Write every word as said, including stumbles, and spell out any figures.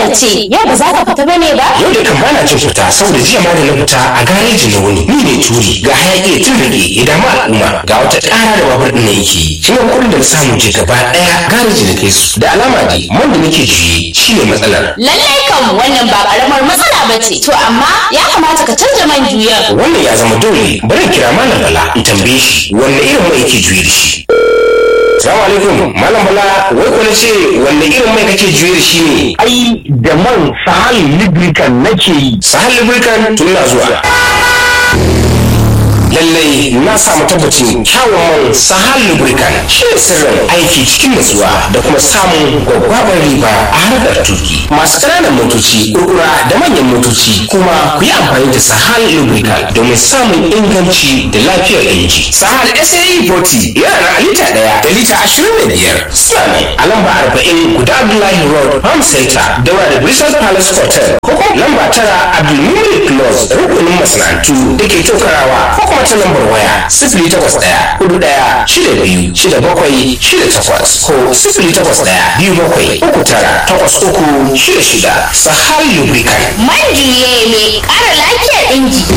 ce yau ba za ka fita bane ba? Yau da kan bana jin fita saboda jiya ma da na fita a gareji na wuni. Ni ne turi ga hayaki tun rage ya damu al'umma ga wata ƙara da babur ɗin na yake. Shi ne kuɗin da na samu je gaba ɗaya gareji na kai su. Da alama dai man da nake juye shi ne matsalar. Lallai kan wannan ba ƙaramar matsala ba ce. To amma ya kamata ka canza man juyan. Wannan ya zama dole bari in kira Malam Bala in tambaye shi wanne irin mai yake juye da shi. Salamu alaikum Malam Bala, wai ko ce wanne irin mai kake juye da shi ne? Ai da man Sahal Lubricant nake yi. Sahal Lubricant tun na zuwa. Lallai na samu tabbacin kyawun man Sahal Lubricant shi ne sirrin aiki cikin nutsuwa da kuma samun gwaggwabar riba a harkar tuki. Masu ƙananan motoci, kurkura da manyan motoci kuma ku yi amfani da Sahal Lubricant domin samun inganci da lafiyar inji. Sahal S A E forty yana na lita ɗaya da lita ashirin da biyar. Suna ne a lamba arba'in guda Abdullahi Road, Farm Center, daura da Bristol Palace Hotel. Ko kuma lamba tara Abdulmumin Close, rukunin masana'antu da ke tokarawa. Ko kuma ta lambar waya sifili takwas ɗaya hudu ɗaya shida biyu shida bakwai shida takwas ko sifili takwas ɗaya biyu bakwai uku tara takwas uku shida shida. Sahal Lubricant. Man juye mai ƙara lafiyar inji.